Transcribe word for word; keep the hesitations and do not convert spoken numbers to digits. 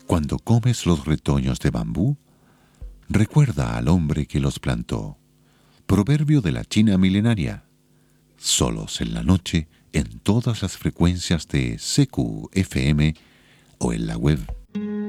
Cuando comes los retoños de bambú, recuerda al hombre que los plantó. Proverbio de la China milenaria. Solos en la noche, en todas las frecuencias de C Q F M o en la web.